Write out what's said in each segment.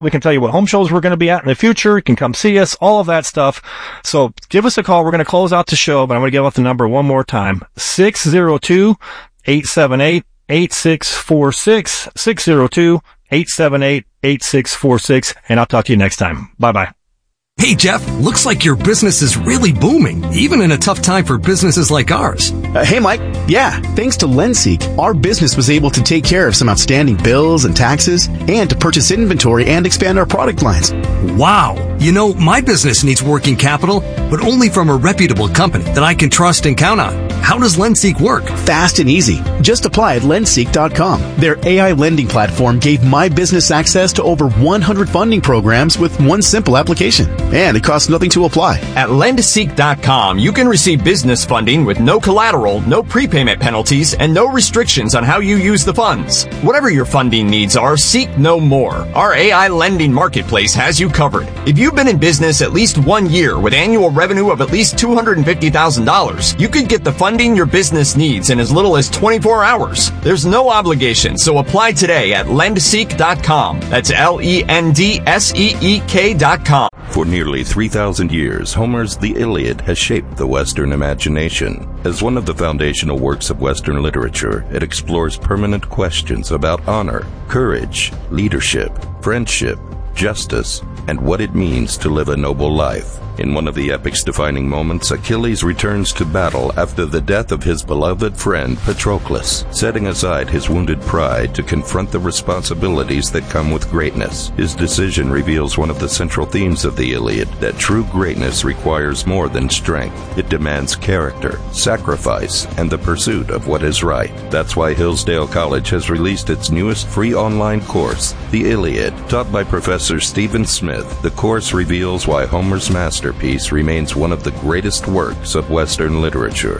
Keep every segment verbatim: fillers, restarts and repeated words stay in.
We can tell you what home shows we're going to be at in the future. You can come see us, all of that stuff. So give us a call. We're going to close out the show, but I'm going to give out the number one more time. six oh two, eight seven eight, eight six four six, six oh two, eight seven eight, eight six four six, and I'll talk to you next time. Bye-bye. Hey, Jeff, looks like your business is really booming, even in a tough time for businesses like ours. Uh, hey, Mike. Yeah, thanks to LendSeek, our business was able to take care of some outstanding bills and taxes and to purchase inventory and expand our product lines. Wow. You know, my business needs working capital, but only from a reputable company that I can trust and count on. How does LendSeek work? Fast and easy. Just apply at lendseek dot com. Their A I lending platform gave my business access to over one hundred funding programs with one simple application. And it costs nothing to apply. At lendseek dot com, you can receive business funding with no collateral, no prepayment penalties, and no restrictions on how you use the funds. Whatever your funding needs are, seek no more. Our A I lending marketplace has you covered. If you've been in business at least one year with annual revenue of at least two hundred fifty thousand dollars, you could get the funding your business needs in as little as twenty-four hours. There's no obligation, so apply today at lendseek dot com. That's L E N D S E E K dot com. For nearly three thousand years, Homer's The Iliad has shaped the Western imagination. As one of the foundational works of Western literature, it explores permanent questions about honor, courage, leadership, friendship, justice, and what it means to live a noble life. In one of the epic's defining moments, Achilles returns to battle after the death of his beloved friend Patroclus, setting aside his wounded pride to confront the responsibilities that come with greatness. His decision reveals one of the central themes of the Iliad, that true greatness requires more than strength. It demands character, sacrifice, and the pursuit of what is right. That's why Hillsdale College has released its newest free online course, The Iliad. Taught by Professor Stephen Smith, the course reveals why Homer's masterpiece remains one of the greatest works of Western literature.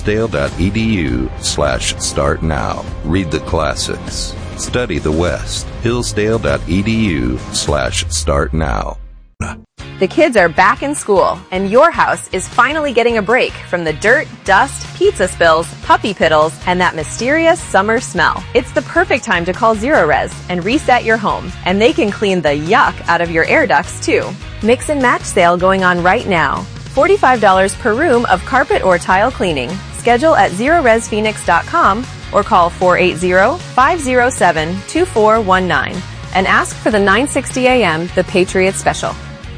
Hillsdale.edu slash start now. Read the classics. Study the West. Hillsdale.edu slash start now. The kids are back in school, and your house is finally getting a break from the dirt, dust, pizza spills, puppy piddles, and that mysterious summer smell. It's the perfect time to call Zerorez and reset your home, and they can clean the yuck out of your air ducts, too. Mix and match sale going on right now. forty-five dollars per room of carpet or tile cleaning. Schedule at zerorez phoenix dot com or call four eight zero, five zero seven, two four one nine and ask for the nine sixty a m The Patriot Special.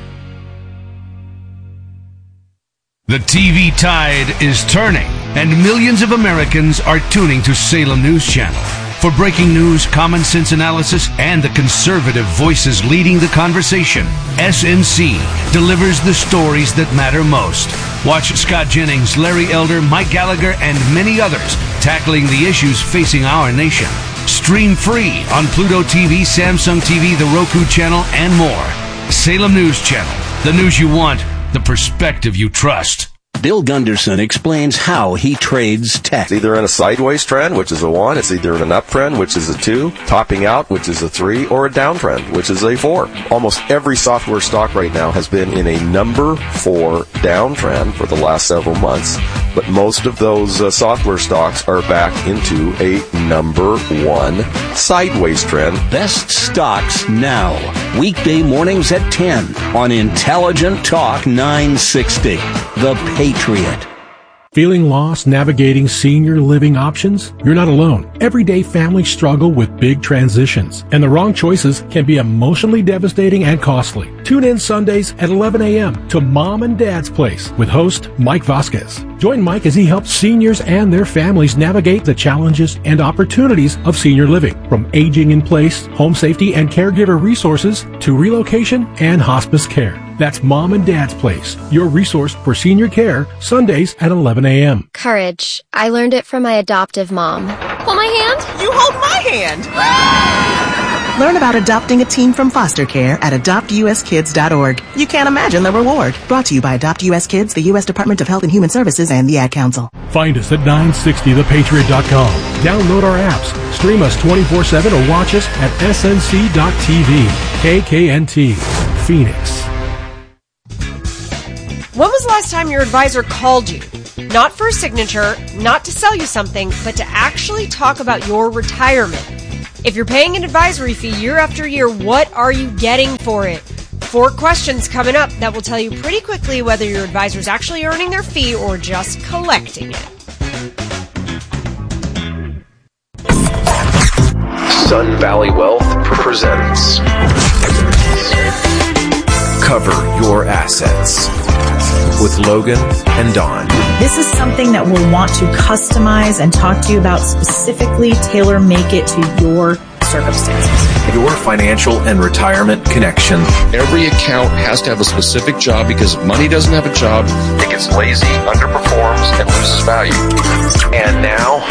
The T V tide is turning, and millions of Americans are tuning to Salem News Channel. For breaking news, common sense analysis, and the conservative voices leading the conversation, S N C delivers the stories that matter most. Watch Scott Jennings, Larry Elder, Mike Gallagher, and many others tackling the issues facing our nation. Stream free on Pluto T V, Samsung T V, the Roku channel, and more. Salem News Channel. The news you want, the perspective you trust. Bill Gunderson explains how he trades tech. It's either in a sideways trend, which is a one. It's either in an uptrend, which is a two. Topping out, which is a three. Or a downtrend, which is a four. Almost every software stock right now has been in a number four downtrend for the last several months. But most of those uh, software stocks are back into a number one sideways trend. Best stocks now. Weekday mornings at ten on Intelligent Talk nine sixty. The Patriot. Feeling lost navigating senior living options? You're not alone. Everyday families struggle with big transitions, and the wrong choices can be emotionally devastating and costly. Tune in Sundays at eleven a m to Mom and Dad's Place with host Mike Vasquez. Join Mike as he helps seniors and their families navigate the challenges and opportunities of senior living, from aging in place, home safety and caregiver resources, to relocation and hospice care. That's Mom and Dad's Place, your resource for senior care, Sundays at eleven a m Courage. I learned it from my adoptive mom. Hold my hand. You hold my hand. Learn about adopting a teen from foster care at adopt u s kids dot org. You can't imagine the reward. Brought to you by Adopt U S Kids, the U S Department of Health and Human Services, and the Ad Council. Find us at nine sixty the patriot dot com. Download our apps, stream us twenty-four seven, or watch us at s n c dot t v. K K N T, Phoenix. When was the last time your advisor called you? Not for a signature, not to sell you something, but to actually talk about your retirement. If you're paying an advisory fee year after year, what are you getting for it? Four questions coming up that will tell you pretty quickly whether your advisor's actually earning their fee or just collecting it. Sun Valley Wealth presents Cover Your Assets with Logan and Dawn. This is something that we'll want to customize and talk to you about specifically, tailor make it to your circumstances. Your financial and retirement connection. Every account has to have a specific job, because if money doesn't have a job, it gets lazy, underperforms, and loses value. And now,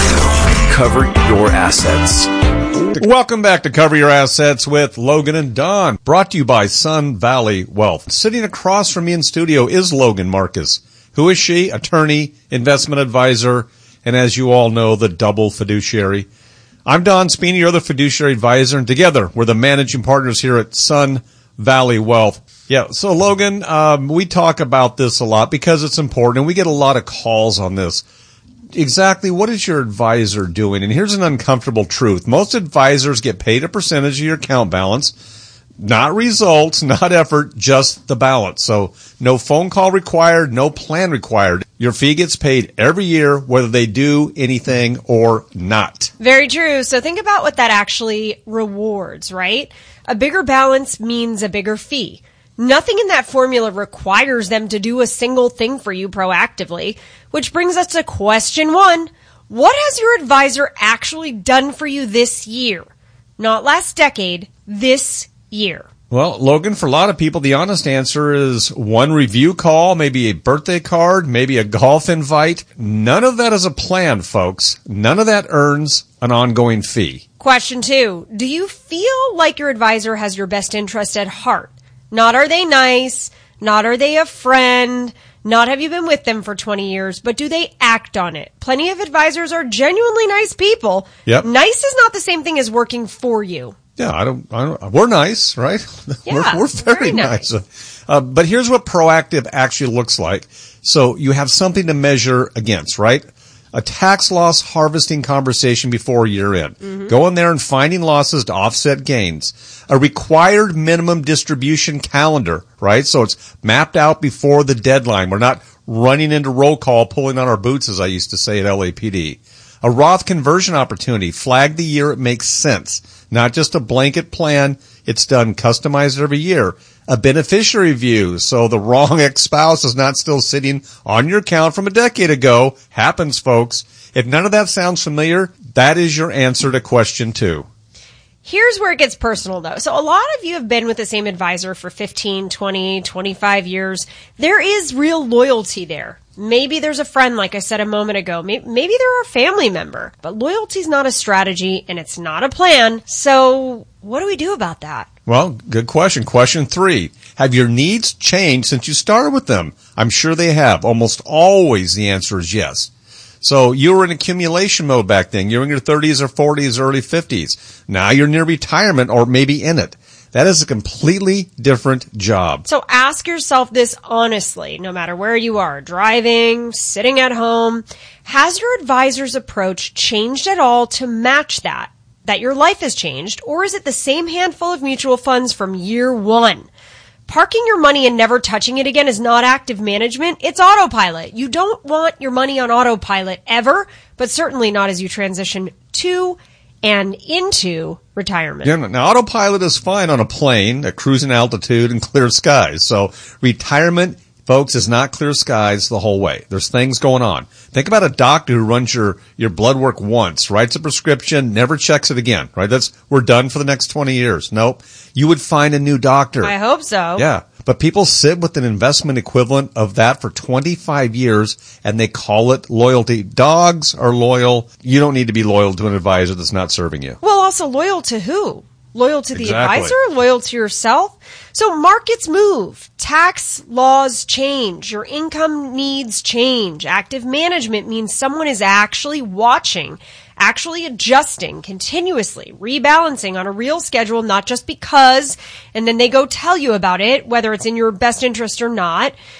Cover Your Assets. Welcome back to Cover Your Assets with Logan and Dawn, brought to you by Sun Valley Wealth. Sitting across from me in studio is Logan Marcus. Who is she? Attorney, investment advisor, and as you all know, the double fiduciary. I'm Don Spini, you're the fiduciary advisor, and together we're the managing partners here at Sun Valley Wealth. Yeah, so Logan, um, we talk about this a lot because it's important, and we get a lot of calls on this. Exactly what is your advisor doing? And here's an uncomfortable truth. Most advisors get paid a percentage of your account balance, not results, not effort, just the balance. So no phone call required, no plan required. Your fee gets paid every year, whether they do anything or not. Very true. So think about what that actually rewards, right? A bigger balance means a bigger fee. Nothing in that formula requires them to do a single thing for you proactively, which brings us to question one. What has your advisor actually done for you this year? Not last decade, this year. Well, Logan, for a lot of people, the honest answer is one review call, maybe a birthday card, maybe a golf invite. None of that is a plan, folks. None of that earns an ongoing fee. Question two. Do you feel like your advisor has your best interest at heart? Not are they nice, not are they a friend, not have you been with them for twenty years, but do they act on it? Plenty of advisors are genuinely nice people. Yep. Nice is not the same thing as working for you. Yeah, I don't, I don't, we're nice, right? Yeah, we're, we're very, very nice. nice. Uh, but here's what proactive actually looks like. So you have something to measure against, right? A tax loss harvesting conversation before year end. Mm-hmm. Go in there and finding losses to offset gains. A required minimum distribution calendar, right? So it's mapped out before the deadline. We're not running into roll call, pulling on our boots, as I used to say at L A P D. A Roth conversion opportunity. Flag the year it makes sense. Not just a blanket plan. It's done customized every year. A beneficiary review, so the wrong ex-spouse is not still sitting on your account from a decade ago. Happens, folks. If none of that sounds familiar, that is your answer to question two. Here's where it gets personal, though. So a lot of you have been with the same advisor for fifteen, twenty, twenty-five years. There is real loyalty there. Maybe there's a friend, like I said a moment ago. Maybe they're a family member. But loyalty's not a strategy, and it's not a plan. So what do we do about that? Well, good question. Question three. Have your needs changed since you started with them? I'm sure they have. Almost always the answer is yes. So you were in accumulation mode back then. You were in your thirties or forties, early fifties. Now you're near retirement or maybe in it. That is a completely different job. So ask yourself this honestly, no matter where you are, driving, sitting at home. Has your advisor's approach changed at all to match that? That your life has changed? Or is it the same handful of mutual funds from year one? Parking your money and never touching it again is not active management. It's autopilot. You don't want your money on autopilot ever, but certainly not as you transition to and into retirement. Yeah, now, autopilot is fine on a plane at cruising altitude and clear skies. So retirement, folks, is not clear skies the whole way. There's things going on. Think about a doctor who runs your, your blood work once, writes a prescription, never checks it again, right? That's, we're done for the next twenty years. Nope. You would find a new doctor. I hope so. Yeah. But people sit with an investment equivalent of that for twenty-five years, and they call it loyalty. Dogs are loyal. You don't need to be loyal to an advisor that's not serving you. Well, also loyal to who? Loyal to the Exactly. advisor? Loyal to yourself? So markets move. Tax laws change. Your income needs change. Active management means someone is actually watching, actually adjusting, continuously, rebalancing on a real schedule, not just because, and then they go tell you about it, whether it's in your best interest or not.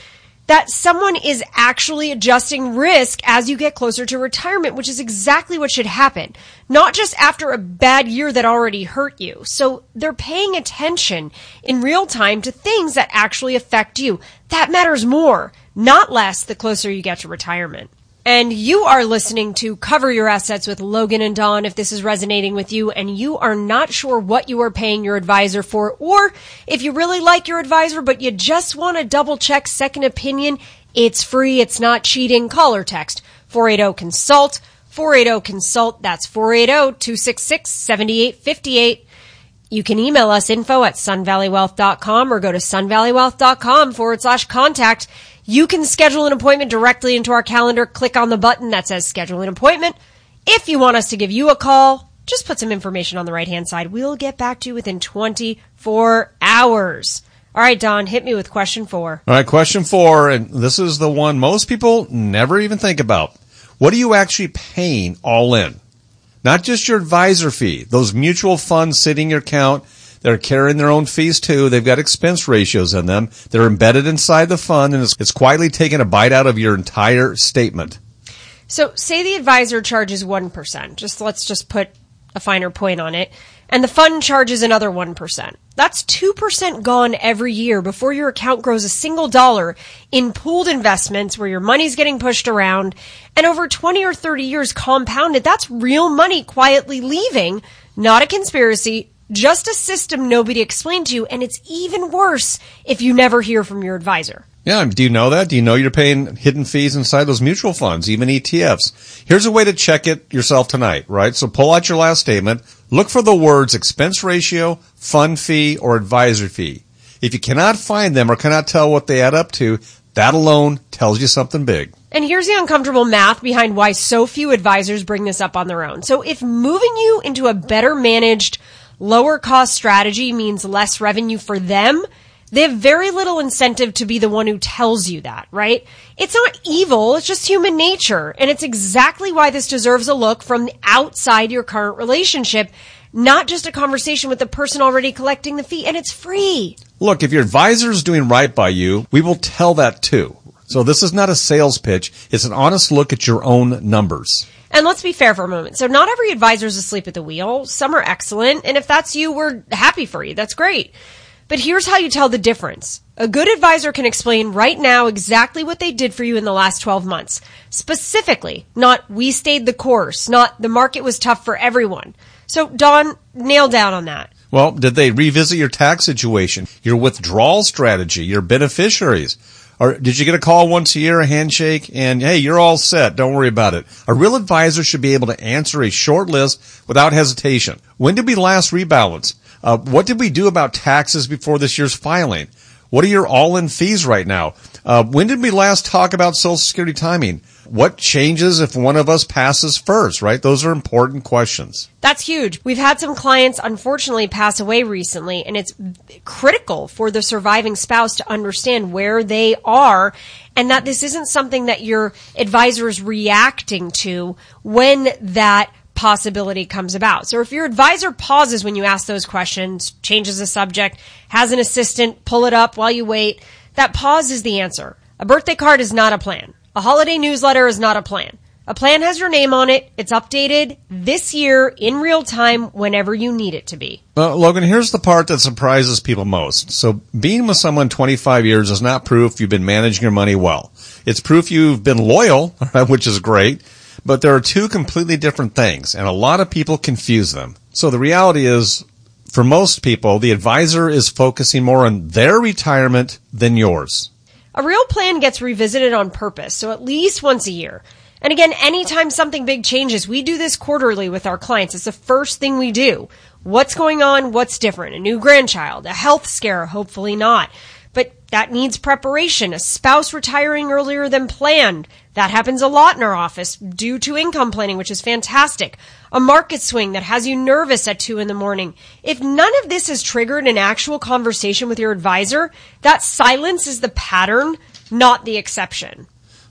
that someone is actually adjusting risk as you get closer to retirement, which is exactly what should happen. Not just after a bad year that already hurt you. So they're paying attention in real time to things that actually affect you. That matters more, not less, the closer you get to retirement. And you are listening to Cover Your Assets with Logan and Dawn. If this is resonating with you and you are not sure what you are paying your advisor for, or if you really like your advisor but you just want to double check second opinion, it's free, it's not cheating. Call or text four eight zero consult, four eight zero consult. That's four eight zero, two six six, seven eight five eight. You can email us info at sun valley wealth dot com or go to sun valley wealth dot com forward slash contact. You can schedule an appointment directly into our calendar. Click on the button that says schedule an appointment. If you want us to give you a call, just put some information on the right-hand side. We'll get back to you within twenty-four hours. All right, Don, hit me with question four. All right, question four, and this is the one most people never even think about. What are you actually paying all in? Not just your advisor fee. Those mutual funds sitting in your account, they're carrying their own fees too. They've got expense ratios in them. They're embedded inside the fund, and it's, it's quietly taking a bite out of your entire statement. So say the advisor charges one percent. Just let's just put a finer point on it. And the fund charges another one percent. That's two percent gone every year before your account grows a single dollar in pooled investments where your money's getting pushed around. And over twenty or thirty years compounded, that's real money quietly leaving. Not a conspiracy, just a system nobody explained to you. And it's even worse if you never hear from your advisor. Yeah, do you know that? Do you know you're paying hidden fees inside those mutual funds, even E T Fs? Here's a way to check it yourself tonight, right? So pull out your last statement. Look for the words expense ratio, fund fee, or advisor fee. If you cannot find them or cannot tell what they add up to, that alone tells you something big. And here's the uncomfortable math behind why so few advisors bring this up on their own. So if moving you into a better managed, lower cost strategy means less revenue for them, they have very little incentive to be the one who tells you that, right? It's not evil, it's just human nature. And it's exactly why this deserves a look from outside your current relationship, not just a conversation with the person already collecting the fee, and it's free. Look, if your advisor is doing right by you, we will tell that too. So this is not a sales pitch, it's an honest look at your own numbers. And let's be fair for a moment. So not every advisor is asleep at the wheel. Some are excellent, and if that's you, we're happy for you. That's great. But here's how you tell the difference. A good advisor can explain right now exactly what they did for you in the last twelve months. Specifically, not we stayed the course, not the market was tough for everyone. So, Dawn, nail down on that. Well, did they revisit your tax situation, your withdrawal strategy, your beneficiaries? Or did you get a call once a year, a handshake, and hey, you're all set, don't worry about it? A real advisor should be able to answer a short list without hesitation. When did we last rebalance? Uh, what did we do about taxes before this year's filing? What are your all-in fees right now? Uh, when did we last talk about Social Security timing? What changes if one of us passes first, right? Those are important questions. That's huge. We've had some clients, unfortunately, pass away recently, and it's critical for the surviving spouse to understand where they are and that this isn't something that your advisor is reacting to when that possibility comes about. So if your advisor pauses when you ask those questions, changes the subject, has an assistant pull it up while you wait, that pause is the answer. A birthday card is not a plan. A holiday newsletter is not a plan. A plan has your name on it. It's updated this year in real time whenever you need it to be. Well, Logan, here's the part that surprises people most. So being with someone twenty-five years is not proof you've been managing your money well. It's proof you've been loyal, which is great. But there are two completely different things, and a lot of people confuse them. So the reality is, for most people, the advisor is focusing more on their retirement than yours. A real plan gets revisited on purpose, so at least once a year. And again, anytime something big changes, we do this quarterly with our clients. It's the first thing we do. What's going on? What's different? A new grandchild, a health scare, hopefully not. But that needs preparation. A spouse retiring earlier than planned. That happens a lot in our office due to income planning, which is fantastic. A market swing that has you nervous at two in the morning. If none of this has triggered an actual conversation with your advisor, that silence is the pattern, not the exception.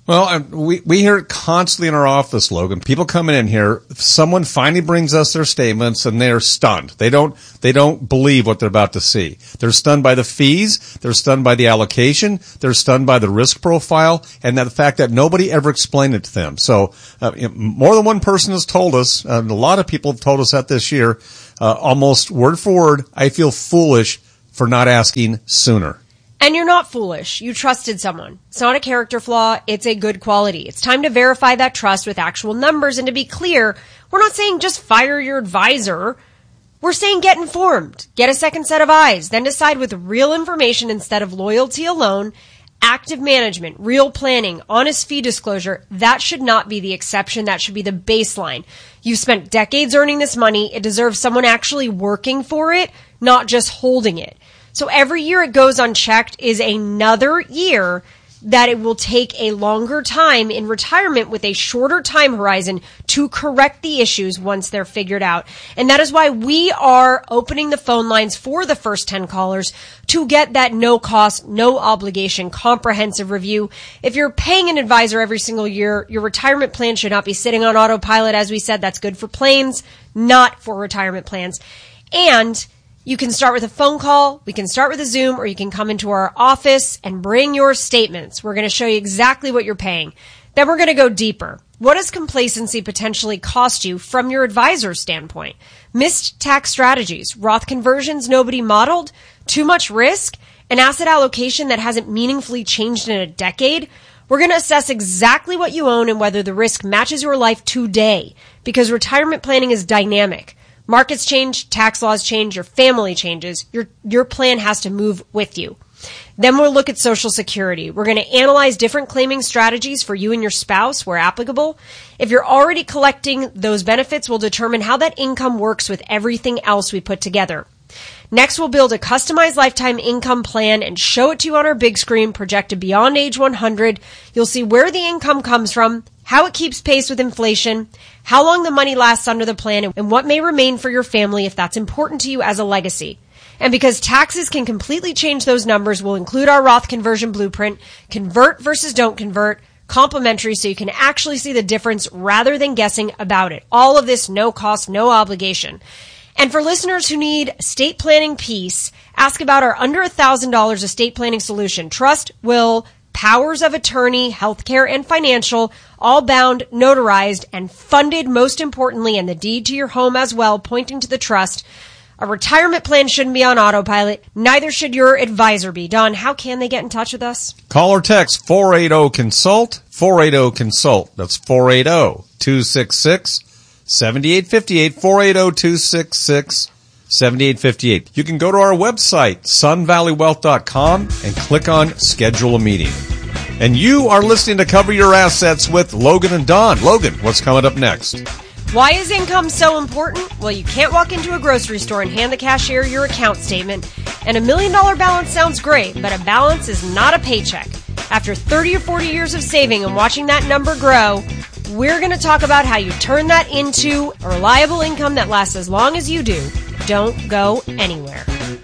Well, and we, we hear it constantly in our office, Logan. People coming in here, someone finally brings us their statements and they're stunned. They don't, they don't believe what they're about to see. They're stunned by the fees. They're stunned by the allocation. They're stunned by the risk profile and that the fact that nobody ever explained it to them. So, uh, more than one person has told us, and a lot of people have told us that this year, uh, almost word for word, I feel foolish for not asking sooner. And you're not foolish. You trusted someone. It's not a character flaw. It's a good quality. It's time to verify that trust with actual numbers. And to be clear, we're not saying just fire your advisor. We're saying get informed. Get a second set of eyes. Then decide with real information instead of loyalty alone. Active management, real planning, honest fee disclosure. That should not be the exception. That should be the baseline. You've spent decades earning this money. It deserves someone actually working for it, not just holding it. So every year it goes unchecked is another year that it will take a longer time in retirement with a shorter time horizon to correct the issues once they're figured out. And that is why we are opening the phone lines for the first ten callers to get that no cost, no obligation, comprehensive review. If you're paying an advisor every single year, your retirement plan should not be sitting on autopilot. As we said, that's good for planes, not for retirement plans. And you can start with a phone call, we can start with a Zoom, or you can come into our office and bring your statements. We're going to show you exactly what you're paying. Then we're going to go deeper. What does complacency potentially cost you from your advisor's standpoint? Missed tax strategies, Roth conversions nobody modeled, too much risk, an asset allocation that hasn't meaningfully changed in a decade? We're going to assess exactly what you own and whether the risk matches your life today, because retirement planning is dynamic. Markets change, tax laws change, your family changes. Your your plan has to move with you. Then we'll look at Social Security. We're going to analyze different claiming strategies for you and your spouse where applicable. If you're already collecting those benefits, we'll determine how that income works with everything else we put together. Next, we'll build a customized lifetime income plan and show it to you on our big screen, projected beyond age one hundred. You'll see where the income comes from, how it keeps pace with inflation, how long the money lasts under the plan, and what may remain for your family if that's important to you as a legacy. And because taxes can completely change those numbers, we'll include our Roth conversion blueprint, convert versus don't convert, complimentary so you can actually see the difference rather than guessing about it. All of this, no cost, no obligation. And for listeners who need estate planning peace, ask about our under one thousand dollars estate planning solution. Trust, will, powers of attorney, healthcare, and financial, all bound, notarized, and funded, most importantly, and the deed to your home as well, pointing to the trust. A retirement plan shouldn't be on autopilot. Neither should your advisor be. Don, how can they get in touch with us? Call or text four eight zero consult, four eight zero consult. That's four eight zero, two six six, seven eight five eight, four eight zero, two six six, seven eight five eight. You can go to our website, sun valley wealth dot com, and click on Schedule a Meeting. And you are listening to Cover Your Assets with Logan and Don. Logan, what's coming up next? Why is income so important? Well, you can't walk into a grocery store and hand the cashier your account statement. And a million dollar balance sounds great, but a balance is not a paycheck. After thirty or forty years of saving and watching that number grow, we're going to talk about how you turn that into a reliable income that lasts as long as you do. Don't go anywhere.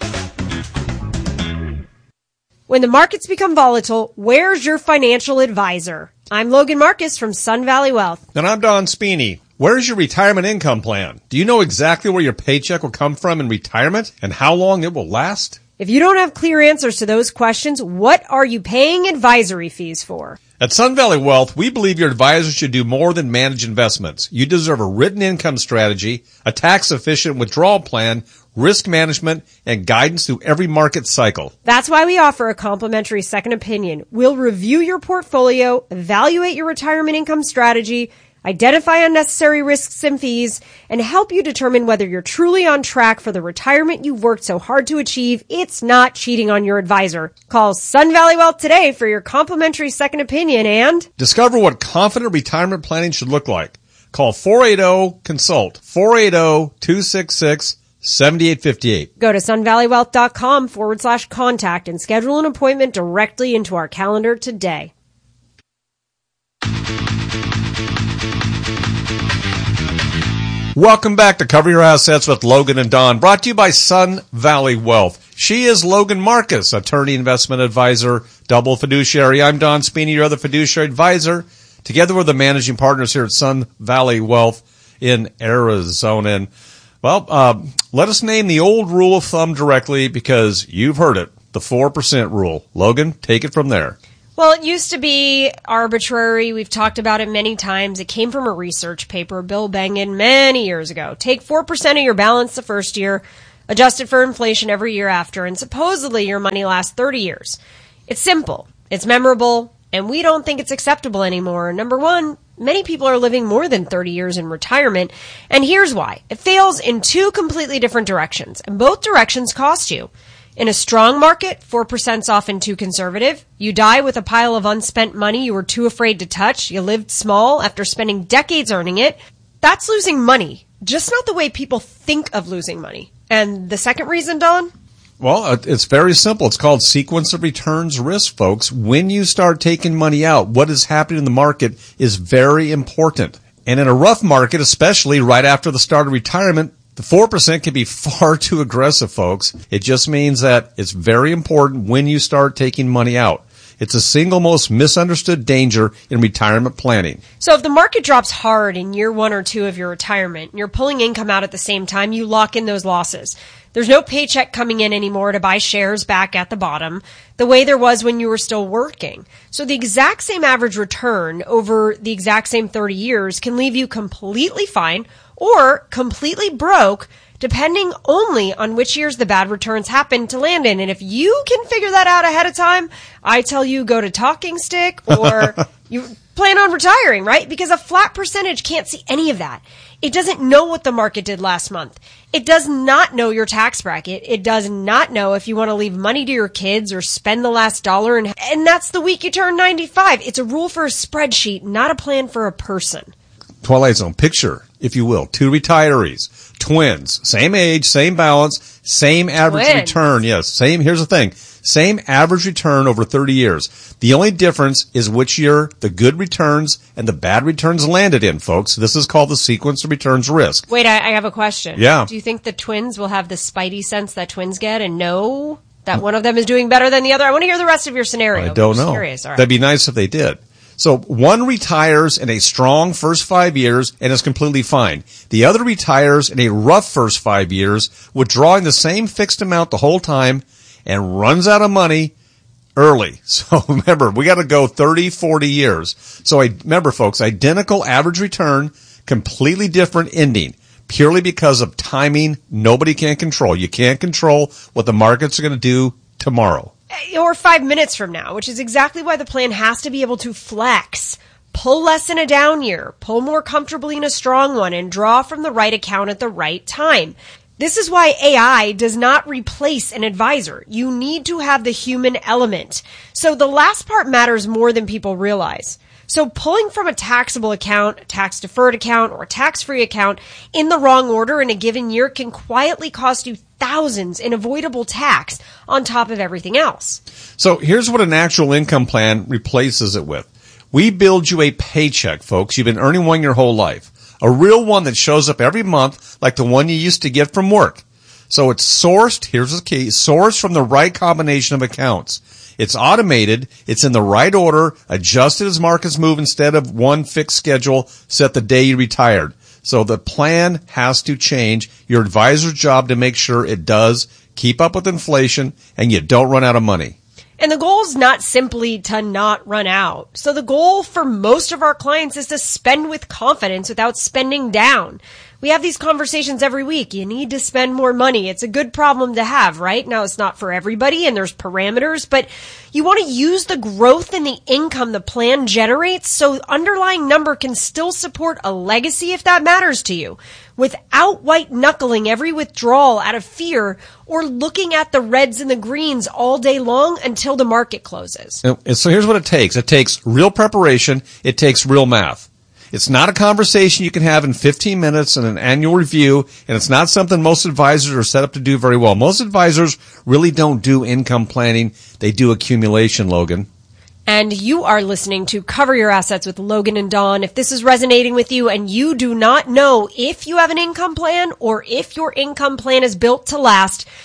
When the markets become volatile, where's your financial advisor? I'm Logan Marcus from Sun Valley Wealth. And I'm Don Spini. Where's your retirement income plan? Do you know exactly where your paycheck will come from in retirement and how long it will last? If you don't have clear answers to those questions, what are you paying advisory fees for? At Sun Valley Wealth, we believe your advisor should do more than manage investments. You deserve a written income strategy, a tax-efficient withdrawal plan, risk management, and guidance through every market cycle. That's why we offer a complimentary second opinion. We'll review your portfolio, evaluate your retirement income strategy, identify unnecessary risks and fees, and help you determine whether you're truly on track for the retirement you've worked so hard to achieve. It's not cheating on your advisor. Call Sun Valley Wealth today for your complimentary second opinion and discover what confident retirement planning should look like. Call four eight zero consult, four eight zero, two six six, seven eight five eight. Go to sunvalleywealth.com forward slash contact and schedule an appointment directly into our calendar today. Welcome back to Cover Your Assets with Logan and Don, brought to you by Sun Valley Wealth. She is Logan Marcus, attorney, investment advisor, double fiduciary. I'm Don Spini, your other fiduciary advisor. Together we're the managing partners here at Sun Valley Wealth in Arizona. And, well, uh, let us name the old rule of thumb directly because you've heard it, the four percent rule. Logan, take it from there. Well, it used to be arbitrary. We've talked about it many times. It came from a research paper, Bill Bengen, many years ago. Take four percent of your balance the first year, adjust it for inflation every year after, and supposedly your money lasts thirty years. It's simple. It's memorable. And we don't think it's acceptable anymore. Number one, many people are living more than thirty years in retirement. And here's why. It fails in two completely different directions. And both directions cost you. In a strong market, four percent is often too conservative. You die with a pile of unspent money you were too afraid to touch. You lived small after spending decades earning it. That's losing money. Just not the way people think of losing money. And the second reason, Don? Well, it's very simple. It's called sequence of returns risk, folks. When you start taking money out, what is happening in the market is very important. And in a rough market, especially right after the start of retirement, the four percent can be far too aggressive, folks. It just means that it's very important when you start taking money out. It's the single most misunderstood danger in retirement planning. So if the market drops hard in year one or two of your retirement and you're pulling income out at the same time, you lock in those losses. There's no paycheck coming in anymore to buy shares back at the bottom the way there was when you were still working. So the exact same average return over the exact same thirty years can leave you completely fine or completely broke, depending only on which years the bad returns happen to land in. And if you can figure that out ahead of time, I tell you, go to Talking Stick or you plan on retiring, right? Because a flat percentage can't see any of that. It doesn't know what the market did last month. It does not know your tax bracket. It does not know if you want to leave money to your kids or spend the last dollar. And, and that's the week you turn ninety-five. It's a rule for a spreadsheet, not a plan for a person. Twilight Zone, picture, if you will, two retirees, twins, same age, same balance, same average Twins. return. Yes, same, here's the thing, same average return over thirty years. The only difference is which year the good returns and the bad returns landed in, folks. This is called the sequence of returns risk. Wait, I, I have a question. Yeah. Do you think the twins will have the spidey sense that twins get and know that one of them is doing better than the other? I want to hear the rest of your scenario. I don't I'm know. Curious. All right. That'd be nice if they did. So one retires in a strong first five years and is completely fine. The other retires in a rough first five years, withdrawing the same fixed amount the whole time and runs out of money early. So remember, we got to go thirty, forty years. So I, remember, folks, identical average return, completely different ending, purely because of timing nobody can control. You can't control what the markets are going to do tomorrow. Or five minutes from now, which is exactly why the plan has to be able to flex. Pull less in a down year, pull more comfortably in a strong one, and draw from the right account at the right time. This is why A I does not replace an advisor. You need to have the human element. So the last part matters more than people realize. So pulling from a taxable account, a tax-deferred account, or a tax-free account in the wrong order in a given year can quietly cost you thousands in avoidable tax on top of everything else. So here's what an actual income plan replaces it with. We build you a paycheck, folks. You've been earning one your whole life. A real one that shows up every month like the one you used to get from work. So it's sourced, here's the key, sourced from the right combination of accounts. It's automated, it's in the right order, adjusted as markets move instead of one fixed schedule set the day you retired. So the plan has to change. Your advisor's job to make sure it does keep up with inflation and you don't run out of money. And the goal is not simply to not run out. So the goal for most of our clients is to spend with confidence without spending down. We have these conversations every week. You need to spend more money. It's a good problem to have, right? Now, it's not for everybody, and there's parameters, but you want to use the growth in the income the plan generates so the underlying number can still support a legacy if that matters to you, without white-knuckling every withdrawal out of fear or looking at the reds and the greens all day long until the market closes. And so here's what it takes. It takes real preparation. It takes real math. It's not a conversation you can have in fifteen minutes in an annual review, and it's not something most advisors are set up to do very well. Most advisors really don't do income planning. They do accumulation, Logan. And you are listening to Cover Your Assets with Logan and Dawn. If this is resonating with you and you do not know if you have an income plan or if your income plan is built to last,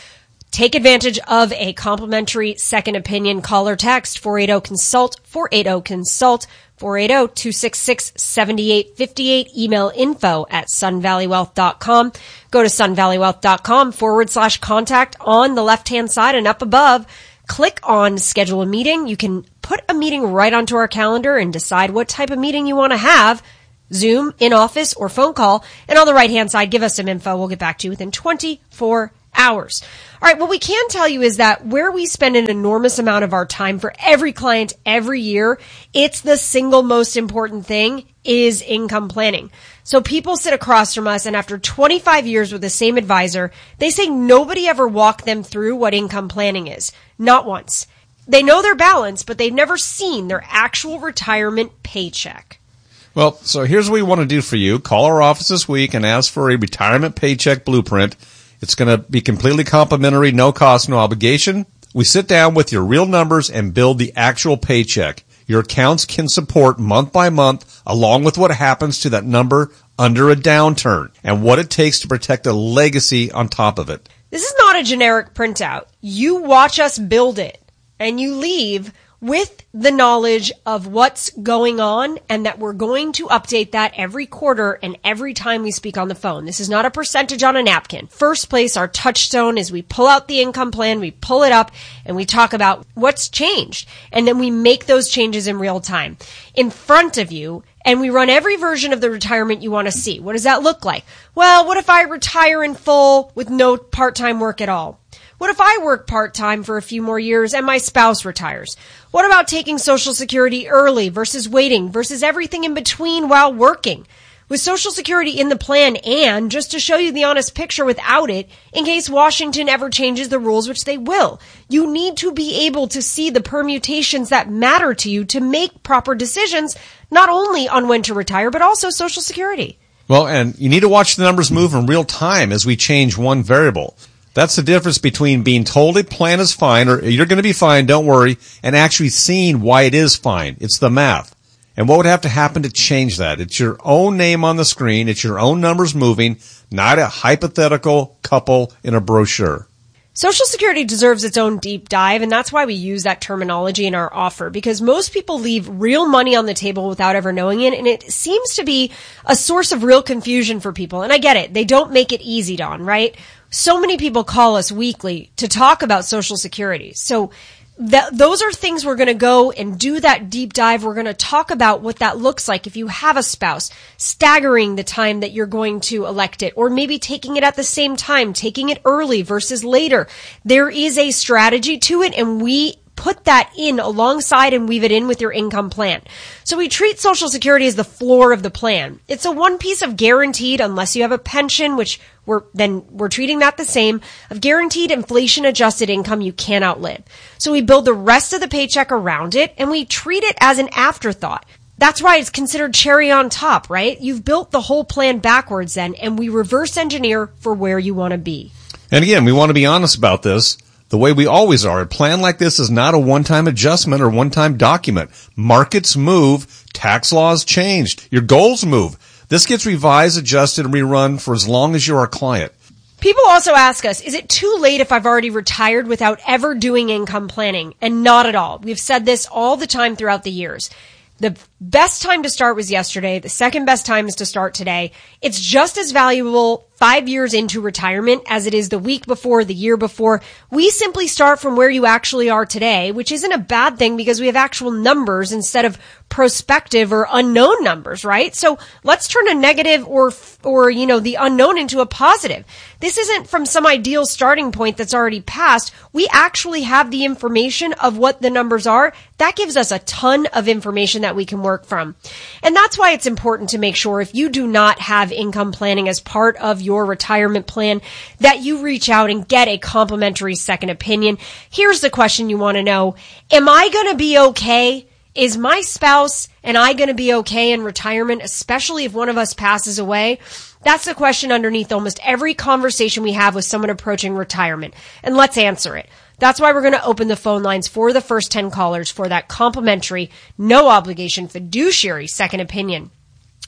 Take advantage of a complimentary second opinion. Call or text four eight zero consult, four eight zero consult, four eight zero, two six six, seven eight five eight. Email info at sunvalleywealth dot com. Go to sunvalleywealth dot com forward slash contact on the left-hand side and up above. Click on schedule a meeting. You can put a meeting right onto our calendar and decide what type of meeting you want to have. Zoom, in office, or phone call. And on the right-hand side, give us some info. We'll get back to you within twenty-four hours. All right, what we can tell you is that where we spend an enormous amount of our time for every client every year, it's the single most important thing is income planning. So people sit across from us, and after twenty-five years with the same advisor, they say nobody ever walked them through what income planning is. Not once. They know their balance, but they've never seen their actual retirement paycheck. Well, so here's what we want to do for you. Call our office this week and ask for a retirement paycheck blueprint. It's going to be completely complimentary, no cost, no obligation. We sit down with your real numbers and build the actual paycheck. Your accounts can support month by month, along with what happens to that number under a downturn and what it takes to protect a legacy on top of it. This is not a generic printout. You watch us build it, and you leave with the knowledge of what's going on and that we're going to update that every quarter and every time we speak on the phone. This is not a percentage on a napkin. First place, our touchstone is we pull out the income plan, we pull it up, and we talk about what's changed. And then we make those changes in real time in front of you, and we run every version of the retirement you want to see. What does that look like? Well, what if I retire in full with no part-time work at all? What if I work part-time for a few more years and my spouse retires? What about taking Social Security early versus waiting versus everything in between while working? With Social Security in the plan, and just to show you the honest picture without it, in case Washington ever changes the rules, which they will, you need to be able to see the permutations that matter to you to make proper decisions, not only on when to retire, but also Social Security. Well, and you need to watch the numbers move in real time as we change one variable. That's the difference between being told a plan is fine, or you're going to be fine, don't worry, and actually seeing why it is fine. It's the math. And what would have to happen to change that? It's your own name on the screen. It's your own numbers moving, not a hypothetical couple in a brochure. Social Security deserves its own deep dive, and that's why we use that terminology in our offer, because most people leave real money on the table without ever knowing it, and it seems to be a source of real confusion for people. And I get it. They don't make it easy, Dawn, right? So many people call us weekly to talk about Social Security. So that, those are things we're going to go and do that deep dive. We're going to talk about what that looks like if you have a spouse, staggering the time that you're going to elect it, or maybe taking it at the same time, taking it early versus later. There is a strategy to it, and we put that in alongside and weave it in with your income plan. So we treat Social Security as the floor of the plan. It's a one piece of guaranteed, unless you have a pension, which we're then we're treating that the same, of guaranteed inflation adjusted income you can't outlive. So we build the rest of the paycheck around it, and we treat it as an afterthought. That's why it's considered cherry on top, right? You've built the whole plan backwards then, and we reverse engineer for where you want to be. And again, we want to be honest about this. The way we always are. A plan like this is not a one-time adjustment or one-time document. Markets move. Tax laws changed. Your goals move. This gets revised, adjusted, and rerun for as long as you're our client. People also ask us, is it too late if I've already retired without ever doing income planning? And not at all. We've said this all the time throughout the years. The best time to start was yesterday. The second best time is to start today. It's just as valuable five years into retirement as it is the week before, the year before. We simply start from where you actually are today, which isn't a bad thing because we have actual numbers instead of prospective or unknown numbers, right? So let's turn a negative or, or, you know, the unknown into a positive. This isn't from some ideal starting point that's already passed. We actually have the information of what the numbers are. That gives us a ton of information that we can work from. And that's why it's important to make sure if you do not have income planning as part of your retirement plan, that you reach out and get a complimentary second opinion. Here's the question you want to know. Am I going to be okay? Is my spouse and I going to be okay in retirement, especially if one of us passes away? That's the question underneath almost every conversation we have with someone approaching retirement. And let's answer it. That's why we're going to open the phone lines for the first ten callers for that complimentary, no obligation fiduciary second opinion.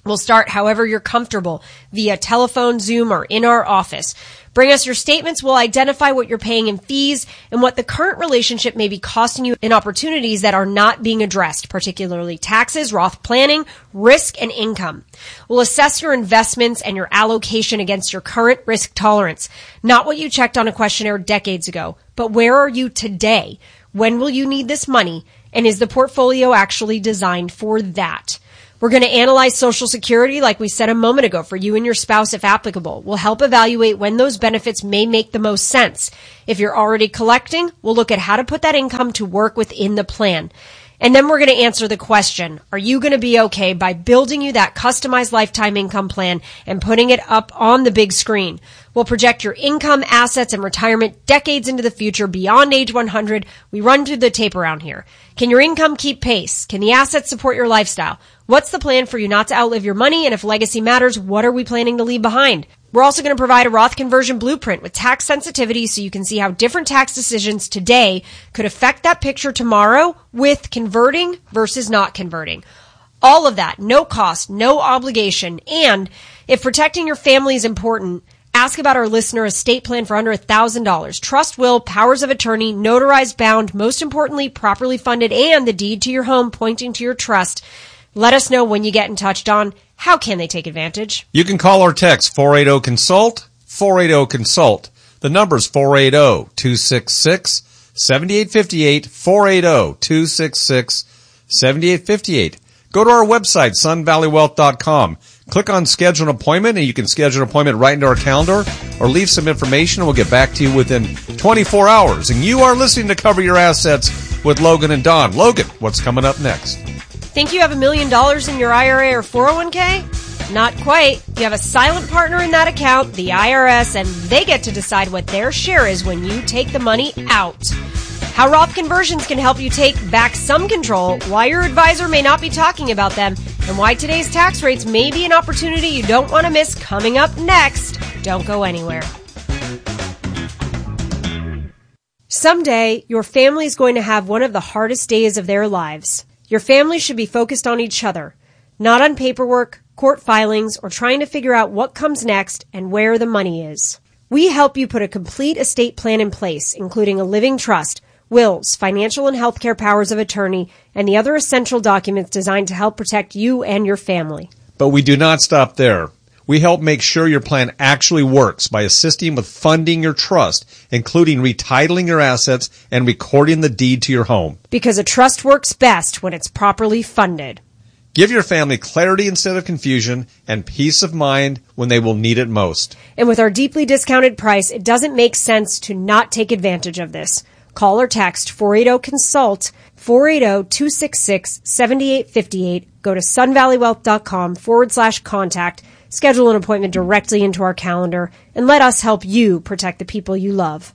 We'll start however you're comfortable, via telephone, Zoom, or in our office. Bring us your statements. We'll identify what you're paying in fees and what the current relationship may be costing you in opportunities that are not being addressed, particularly taxes, Roth planning, risk, and income. We'll assess your investments and your allocation against your current risk tolerance, not what you checked on a questionnaire decades ago, but where are you today? When will you need this money? And is the portfolio actually designed for that? We're going to analyze Social Security, like we said a moment ago, for you and your spouse if applicable. We'll help evaluate when those benefits may make the most sense. If you're already collecting, we'll look at how to put that income to work within the plan. And then we're going to answer the question, are you going to be okay by building you that customized lifetime income plan and putting it up on the big screen? We'll project your income, assets, and retirement decades into the future beyond age one hundred. We run through the tape around here. Can your income keep pace? Can the assets support your lifestyle? What's the plan for you not to outlive your money? And if legacy matters, what are we planning to leave behind? We're also going to provide a Roth conversion blueprint with tax sensitivity so you can see how different tax decisions today could affect that picture tomorrow with converting versus not converting. All of that, no cost, no obligation. And if protecting your family is important, ask about our listener estate plan for under one thousand dollars. Trust, will, powers of attorney, notarized, bound, most importantly, properly funded, and the deed to your home pointing to your trust. Let us know when you get in touch, Don. How can they take advantage? You can call or text four eight zero consult, four eight zero consult. The number's four eight zero, two six six, seven eight five eight, four eight zero, two six six, seven eight five eight. Go to our website, sun valley wealth dot com. Click on schedule an appointment, and you can schedule an appointment right into our calendar or leave some information, and we'll get back to you within twenty-four hours. And you are listening to Cover Your Assets with Logan and Don. Logan, what's coming up next? Think you have a million dollars in your I R A or four oh one k? Not quite. You have a silent partner in that account, the I R S, and they get to decide what their share is when you take the money out. How Roth conversions can help you take back some control, why your advisor may not be talking about them, and why today's tax rates may be an opportunity you don't want to miss coming up next. Don't go anywhere. Someday, your family is going to have one of the hardest days of their lives. Your family should be focused on each other, not on paperwork, court filings, or trying to figure out what comes next and where the money is. We help you put a complete estate plan in place, including a living trust, wills, financial and healthcare powers of attorney, and the other essential documents designed to help protect you and your family. But we do not stop there. We help make sure your plan actually works by assisting with funding your trust, including retitling your assets and recording the deed to your home. Because a trust works best when it's properly funded. Give your family clarity instead of confusion and peace of mind when they will need it most. And with our deeply discounted price, it doesn't make sense to not take advantage of this. Call or text four eight zero consult, four eight zero, two six six, seven eight five eight. Go to sunvalleywealth.com forward slash contact. Schedule an appointment directly into our calendar, and let us help you protect the people you love.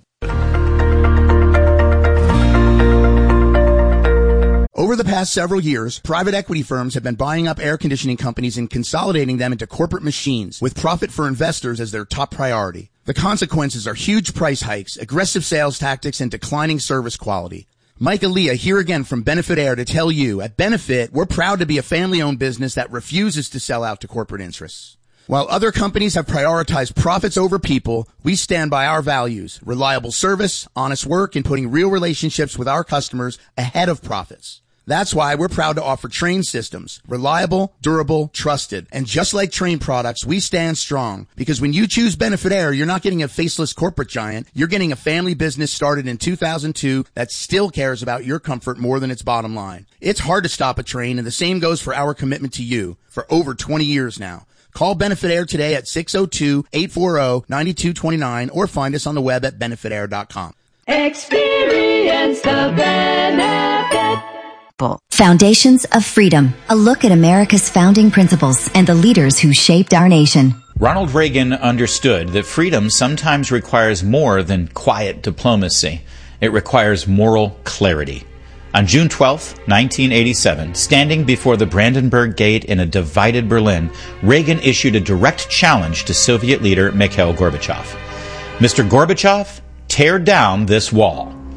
Over the past several years, private equity firms have been buying up air conditioning companies and consolidating them into corporate machines, with profit for investors as their top priority. The consequences are huge price hikes, aggressive sales tactics, and declining service quality. Mike Aaliyah here again from Benefit Air to tell you, at Benefit, we're proud to be a family-owned business that refuses to sell out to corporate interests. While other companies have prioritized profits over people, we stand by our values, reliable service, honest work, and putting real relationships with our customers ahead of profits. That's why we're proud to offer Trane systems, reliable, durable, trusted. And just like Trane products, we stand strong, because when you choose Benefit Air, you're not getting a faceless corporate giant. You're getting a family business started in two thousand two that still cares about your comfort more than its bottom line. It's hard to stop a Trane, and the same goes for our commitment to you for over twenty years now. Call Benefit Air today at six oh two, eight four oh, nine two two nine or find us on the web at benefit air dot com. Experience the benefit. Foundations of Freedom, a look at America's founding principles and the leaders who shaped our nation. Ronald Reagan understood that freedom sometimes requires more than quiet diplomacy. It requires moral clarity. On June twelfth, nineteen eighty-seven, standing before the Brandenburg Gate in a divided Berlin, Reagan issued a direct challenge to Soviet leader Mikhail Gorbachev. Mister Gorbachev, tear down this wall.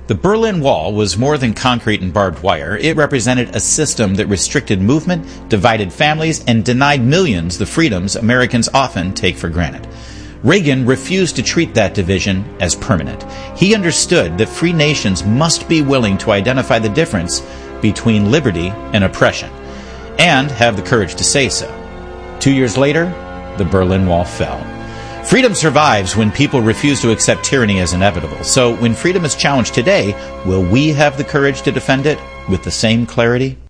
The Berlin Wall was more than concrete and barbed wire. It represented a system that restricted movement, divided families, and denied millions the freedoms Americans often take for granted. Reagan refused to treat that division as permanent. He understood that free nations must be willing to identify the difference between liberty and oppression, and have the courage to say so. Two years later, the Berlin Wall fell. Freedom survives when people refuse to accept tyranny as inevitable. So when freedom is challenged today, will we have the courage to defend it with the same clarity?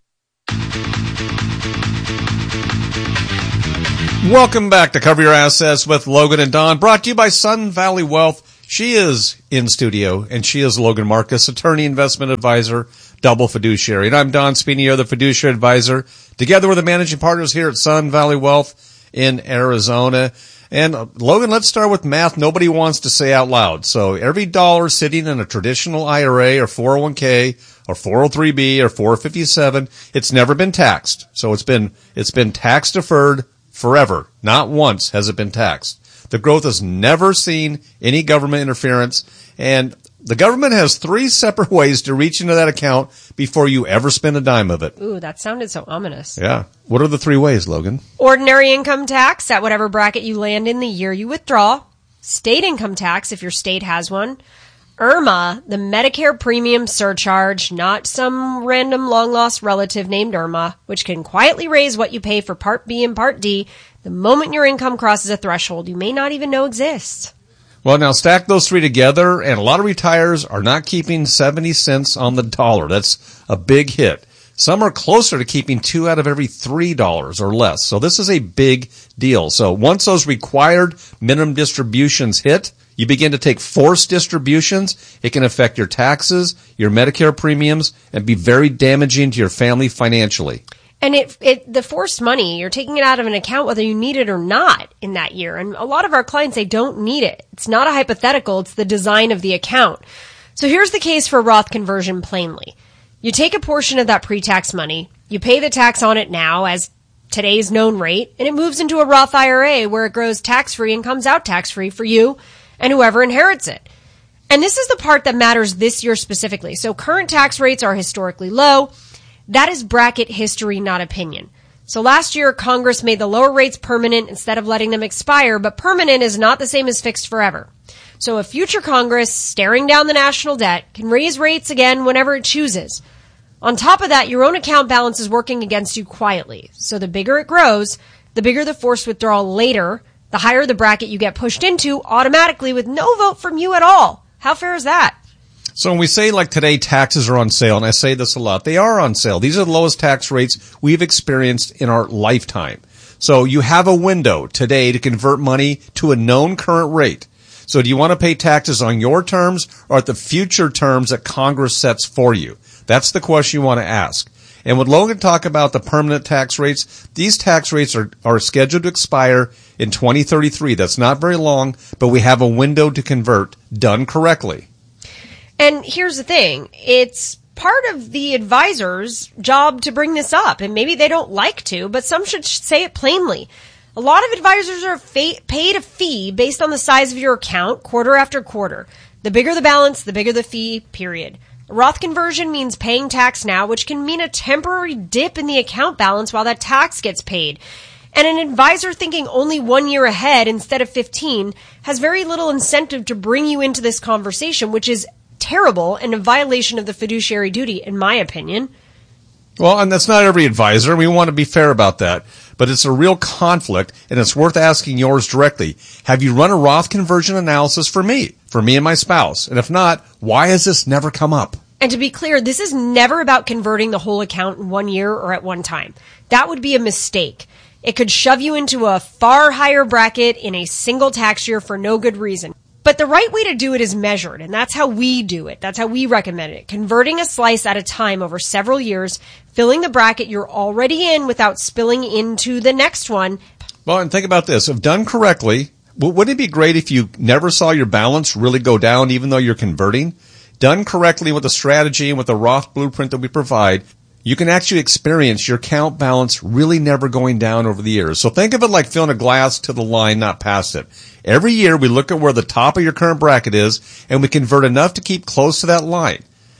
Welcome back to Cover Your Assets with Logan and Don, brought to you by Sun Valley Wealth. She is in studio, and she is Logan Marcus, attorney, investment advisor, double fiduciary. And I'm Don Spinio, the fiduciary advisor, together with the managing partners here at Sun Valley Wealth in Arizona. And uh, Logan, let's start with math nobody wants to say out loud. So every dollar sitting in a traditional I R A or four oh one k or four oh three b or four fifty-seven, it's never been taxed. So it's been, it's been tax deferred forever. Not once has it been taxed. The growth has never seen any government interference, and the government has three separate ways to reach into that account before you ever spend a dime of it. Ooh, that sounded so ominous. Yeah. What are the three ways, Logan? Ordinary income tax at whatever bracket you land in the year you withdraw. State income tax if your state has one. I R M A, the Medicare premium surcharge, not some random long-lost relative named Irma, which can quietly raise what you pay for Part B and Part D the moment your income crosses a threshold you may not even know exists. Well, now stack those three together, and a lot of retires are not keeping seventy cents on the dollar. That's a big hit. Some are closer to keeping two out of every three dollars or less. So this is a big deal. So once those required minimum distributions hit, you begin to take forced distributions. It can affect your taxes, your Medicare premiums, and be very damaging to your family financially. And it, it, the forced money, you're taking it out of an account whether you need it or not in that year. And a lot of our clients, they don't need it. It's not a hypothetical. It's the design of the account. So here's the case for Roth conversion plainly. You take a portion of that pre-tax money, you pay the tax on it now as today's known rate, and it moves into a Roth I R A where it grows tax-free and comes out tax-free for you and whoever inherits it. And this is the part that matters this year specifically. So current tax rates are historically low. That is bracket history, not opinion. So last year, Congress made the lower rates permanent instead of letting them expire, but permanent is not the same as fixed forever. So a future Congress, staring down the national debt, can raise rates again whenever it chooses. On top of that, your own account balance is working against you quietly. So the bigger it grows, the bigger the forced withdrawal later, the higher the bracket you get pushed into automatically with no vote from you at all. How fair is that? So when we say, like, today taxes are on sale, and I say this a lot, they are on sale. These are the lowest tax rates we've experienced in our lifetime. So you have a window today to convert money to a known current rate. So do you want to pay taxes on your terms or at the future terms that Congress sets for you? That's the question you want to ask. And when Logan talk about the permanent tax rates, these tax rates are, are scheduled to expire in twenty thirty-three. That's not very long, but we have a window to convert done correctly. And here's the thing. It's part of the advisor's job to bring this up, and maybe they don't like to, but some should say it plainly. A lot of advisors are fa- paid a fee based on the size of your account quarter after quarter. The bigger the balance, the bigger the fee, period. A Roth conversion means paying tax now, which can mean a temporary dip in the account balance while that tax gets paid. And an advisor thinking only one year ahead instead of fifteen has very little incentive to bring you into this conversation, which is terrible and a violation of the fiduciary duty, in my opinion. Well, and that's not every advisor. We want to be fair about that. But it's a real conflict, and it's worth asking yours directly. Have you run a Roth conversion analysis for me, for me and my spouse? And if not, why has this never come up? And to be clear, this is never about converting the whole account in one year or at one time. That would be a mistake. It could shove you into a far higher bracket in a single tax year for no good reason. But the right way to do it is measured, and that's how we do it. That's how we recommend it. Converting a slice at a time over several years, filling the bracket you're already in without spilling into the next one. Well, and think about this. If done correctly, wouldn't it be great if you never saw your balance really go down even though you're converting? Done correctly with the strategy and with the Roth blueprint that we provide, you can actually experience your account balance really never going down over the years. So think of it like filling a glass to the line, not past it. Every year we look at where the top of your current bracket is, and we convert enough to keep close to that line.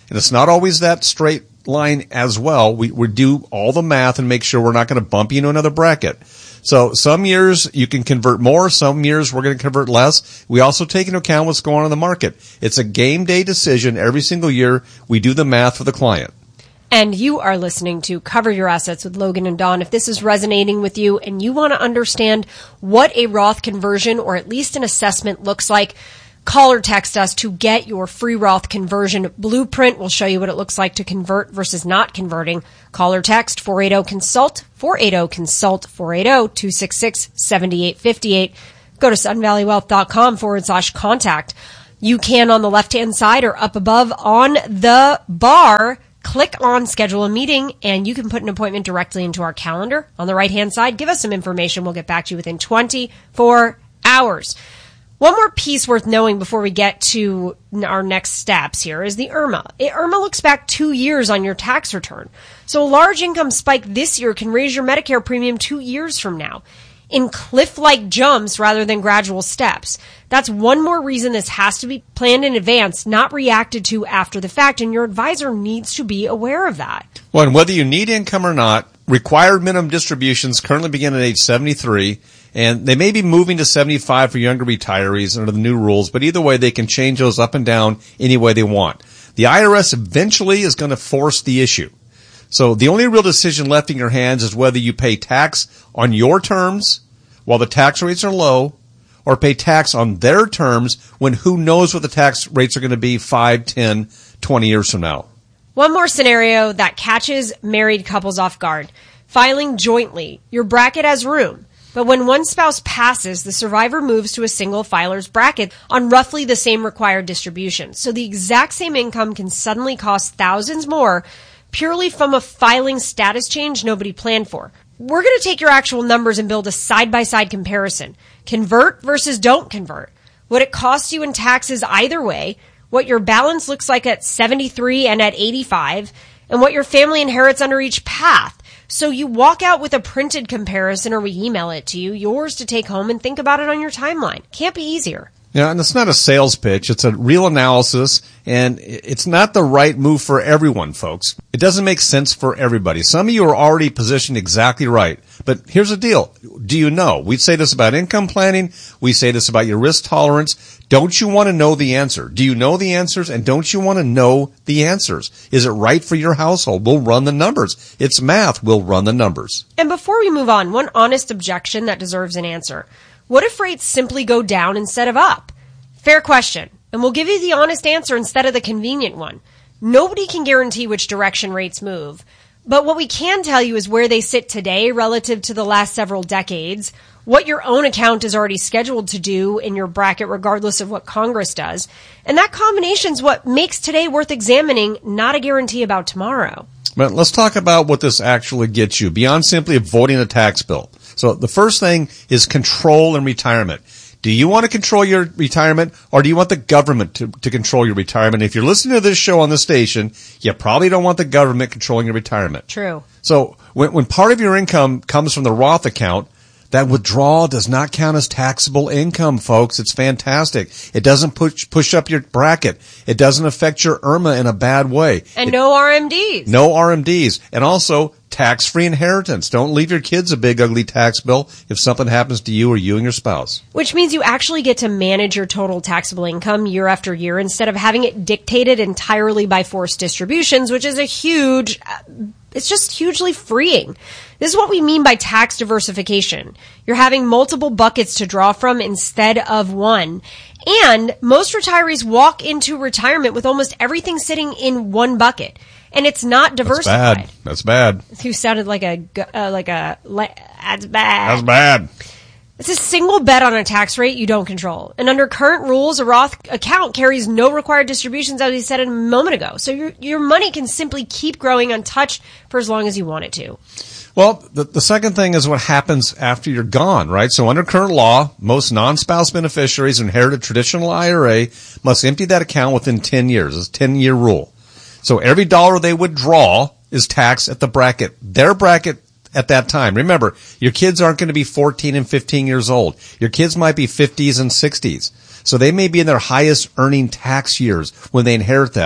And it's not always that straight line as well. We, we do all the math and make sure we're not going to bump you into another bracket. So some years you can convert more, some years we're going to convert less. We also take into account what's going on in the market. It's a game day decision. Every single year we do the math for the client. And you are listening to Cover Your Assets with Logan and Dawn. If this is resonating with you and you want to understand what a Roth conversion or at least an assessment looks like, call or text us to get your free Roth conversion blueprint. We'll show you what it looks like to convert versus not converting. Call or text four eight zero consult, four eight zero consult, four eight zero, two six six, seven eight five eight. Go to sunvalleywealth.com forward slash contact. You can on the left-hand side or up above on the bar, click on schedule a meeting and you can put an appointment directly into our calendar. On the right-hand side, give us some information. We'll get back to you within twenty-four hours. One more piece worth knowing before we get to our next steps here is the I R M A. I R M A looks back two years on your tax return. So a large income spike this year can raise your Medicare premium two years from now in cliff-like jumps rather than gradual steps. That's one more reason this has to be planned in advance, not reacted to after the fact, and your advisor needs to be aware of that. Well, and whether you need income or not, required minimum distributions currently begin at age seventy-three, and they may be moving to seventy-five for younger retirees under the new rules, but either way, they can change those up and down any way they want. The I R S eventually is going to force the issue. So the only real decision left in your hands is whether you pay tax on your terms while the tax rates are low, or pay tax on their terms when who knows what the tax rates are going to be five, ten, twenty years from now. One more scenario that catches married couples off guard. Filing jointly. Your bracket has room. But when one spouse passes, the survivor moves to a single filer's bracket on roughly the same required distribution. So the exact same income can suddenly cost thousands more purely from a filing status change nobody planned for. We're going to take your actual numbers and build a side-by-side comparison. Convert versus don't convert. What it costs you in taxes either way, what your balance looks like at seventy-three and at eighty-five, and what your family inherits under each path. So you walk out with a printed comparison or we email it to you, yours to take home and think about it on your timeline. Can't be easier. Yeah, and it's not a sales pitch. It's a real analysis, and it's not the right move for everyone, folks. It doesn't make sense for everybody. Some of you are already positioned exactly right. But here's the deal. Do you know? We say this about income planning. We say this about your risk tolerance. Don't you want to know the answer? Do you know the answers, and don't you want to know the answers? Is it right for your household? We'll run the numbers. It's math. We'll run the numbers. And before we move on, one honest objection that deserves an answer. What if rates simply go down instead of up? Fair question. And we'll give you the honest answer instead of the convenient one. Nobody can guarantee which direction rates move. But what we can tell you is where they sit today relative to the last several decades, what your own account is already scheduled to do in your bracket regardless of what Congress does. And that combination is what makes today worth examining, not a guarantee about tomorrow. But let's talk about what this actually gets you beyond simply avoiding a tax bill. So the first thing is control and retirement. Do you want to control your retirement, or do you want the government to, to control your retirement? If you're listening to this show on the station, you probably don't want the government controlling your retirement. True. So when, when part of your income comes from the Roth account, that withdrawal does not count as taxable income, folks. It's fantastic. It doesn't push push up your bracket. It doesn't affect your I R M A in a bad way. And it, no R M Ds. No R M Ds. And also tax-free inheritance. Don't leave your kids a big, ugly tax bill if something happens to you or you and your spouse. Which means you actually get to manage your total taxable income year after year instead of having it dictated entirely by forced distributions, which is a huge... It's just hugely freeing. This is what we mean by tax diversification. You're having multiple buckets to draw from instead of one. And most retirees walk into retirement with almost everything sitting in one bucket. And it's not diversified. That's bad. That's bad. You sounded like a, uh, like a, that's bad. That's bad. It's a single bet on a tax rate you don't control. And under current rules, a Roth account carries no required distributions, as we said a moment ago. So your your money can simply keep growing untouched for as long as you want it to. Well, the, the second thing is what happens after you're gone, right? So under current law, most non-spouse beneficiaries who inherit a traditional I R A must empty that account within ten years. It's a ten-year rule. So every dollar they withdraw is taxed at the bracket, their bracket at that time. Remember, your kids aren't going to be fourteen and fifteen years old. Your kids might be fifties and sixties. So they may be in their highest earning tax years when they inherit that.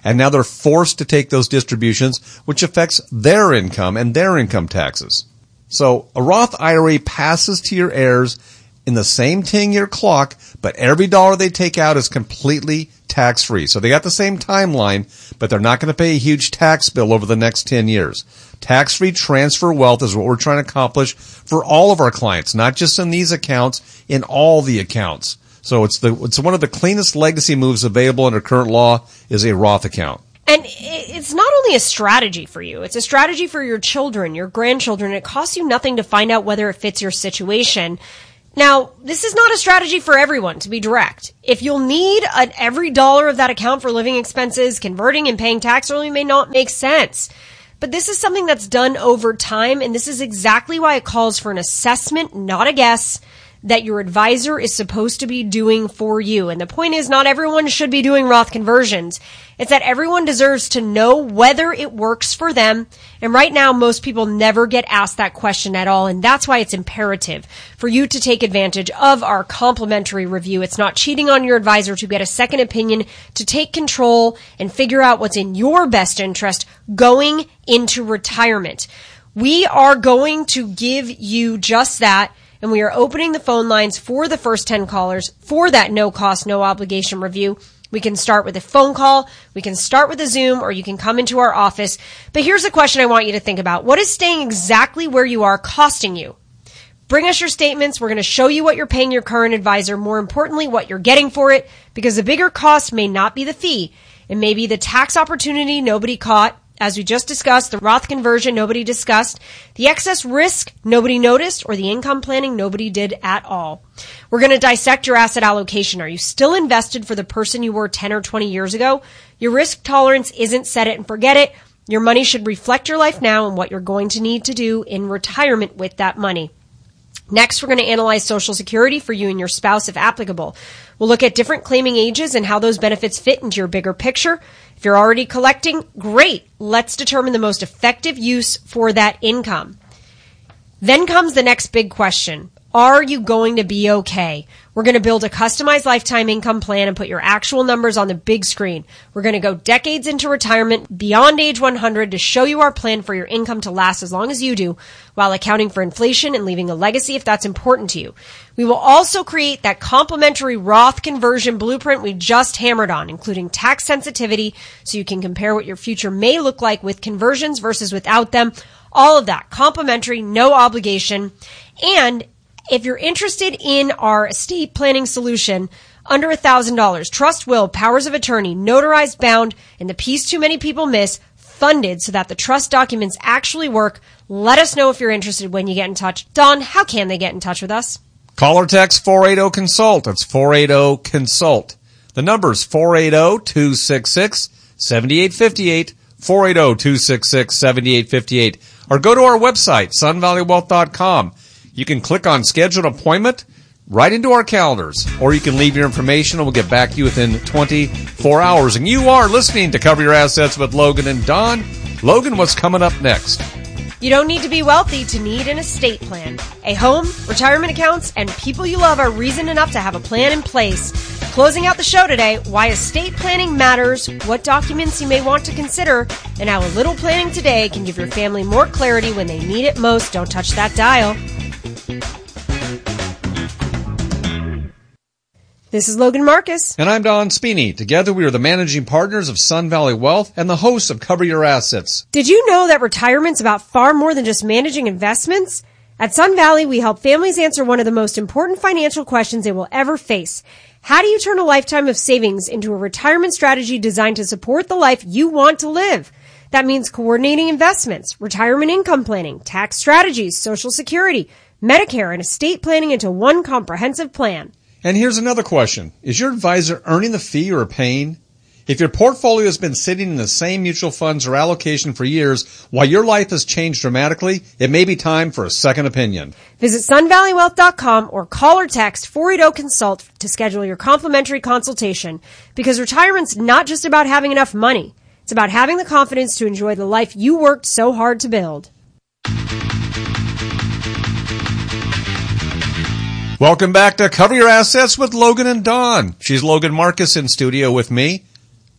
and now they're forced to take those distributions, which affects their income and their income taxes. So a Roth I R A passes to your heirs in the same ten-year clock, but every dollar they take out is completely tax-free. So they got the same timeline, but they're not going to pay a huge tax bill over the next ten years. Tax-free transfer wealth is what we're trying to accomplish for all of our clients, not just in these accounts, in all the accounts. So it's the it's one of the cleanest legacy moves available under current law is a Roth account. And it's not only a strategy for you, it's a strategy for your children, your grandchildren. It costs you nothing to find out whether it fits your situation. Now, this is not a strategy for everyone, to be direct. If you'll need an, every dollar of that account for living expenses, converting and paying tax early may not make sense. But this is something that's done over time, and this is exactly why it calls for an assessment, not a guess, that your advisor is supposed to be doing for you. And the point is, not everyone should be doing Roth conversions. It's that everyone deserves to know whether it works for them. And right now, most people never get asked that question at all. And that's why it's imperative for you to take advantage of our complimentary review. It's not cheating on your advisor to get a second opinion, to take control and figure out what's in your best interest going into retirement. We are going to give you just that. And we are opening the phone lines for the first ten callers for that no cost, no obligation review. We can start with a phone call, we can start with a Zoom, or you can come into our office. But here's a question I want you to think about. What is staying exactly where you are costing you? Bring us your statements. We're going to show you what you're paying your current advisor. More importantly, what you're getting for it, because the bigger cost may not be the fee. It may be the tax opportunity nobody caught. As we just discussed, the Roth conversion nobody discussed, the excess risk nobody noticed, or the income planning nobody did at all. We're going to dissect your asset allocation. Are you still invested for the person you were ten or twenty years ago? Your risk tolerance isn't set it and forget it. Your money should reflect your life now and what you're going to need to do in retirement with that money. Next, we're going to analyze Social Security for you and your spouse if applicable. We'll look at different claiming ages and how those benefits fit into your bigger picture. If you're already collecting, great. Let's determine the most effective use for that income. Then comes the next big question. Are you going to be okay? We're going to build a customized lifetime income plan and put your actual numbers on the big screen. We're going to go decades into retirement beyond age one hundred to show you our plan for your income to last as long as you do, while accounting for inflation and leaving a legacy if that's important to you. We will also create that complimentary Roth conversion blueprint we just hammered on, including tax sensitivity, so you can compare what your future may look like with conversions versus without them. All of that complimentary, no obligation. And if you're interested in our estate planning solution, under one thousand dollars, trust, will, powers of attorney, notarized, bound, and the piece too many people miss, funded so that the trust documents actually work. Let us know if you're interested when you get in touch. Don, how can they get in touch with us? Call or text four eight zero consult. That's four eight zero consult. The number is four eight zero, two six six, seven eight five eight, four eight zero, two six six, seven eight five eight. Or go to our website, sun valley wealth dot com. You can click on Schedule an Appointment right into our calendars, or you can leave your information and we'll get back to you within twenty-four hours. And you are listening to Cover Your Assets with Logan and Don. Logan, what's coming up next? You don't need to be wealthy to need an estate plan. A home, retirement accounts, and people you love are reason enough to have a plan in place. Closing out the show today, why estate planning matters, what documents you may want to consider, and how a little planning today can give your family more clarity when they need it most. Don't touch that dial. This is Logan Marcus. And I'm Don Spini. Together we are the managing partners of Sun Valley Wealth and the hosts of Cover Your Assets. Did you know that retirement's about far more than just managing investments? At Sun Valley, we help families answer one of the most important financial questions they will ever face. How do you turn a lifetime of savings into a retirement strategy designed to support the life you want to live? That means coordinating investments, retirement income planning, tax strategies, Social Security, Medicare, and estate planning into one comprehensive plan. And here's another question. Is your advisor earning the fee or paying? If your portfolio has been sitting in the same mutual funds or allocation for years while your life has changed dramatically, it may be time for a second opinion. Visit sun valley wealth dot com or call or text four eight zero consult to schedule your complimentary consultation, because retirement's not just about having enough money. It's about having the confidence to enjoy the life you worked so hard to build. Welcome back to Cover Your Assets with Logan and Don. She's Logan Marcus in studio with me.